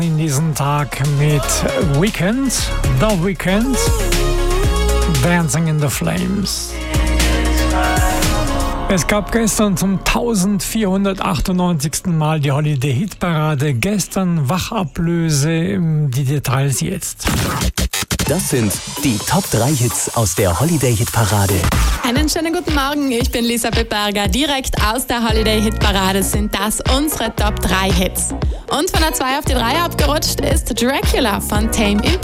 In diesem Tag mit Weekend, The Weekend, Dancing in the Flames. Es gab gestern zum 1498. Mal die Holiday-Hit-Parade. Gestern Wachablöse, die Details jetzt. Das sind die Top 3 Hits aus der Holiday-Hit-Parade. Einen schönen guten Morgen, ich bin Lisa Beberger. Direkt aus der Holiday-Hit-Parade sind das unsere Top 3 Hits. Und von der 2 auf die 3 abgerutscht ist Dracula von Tame Impala.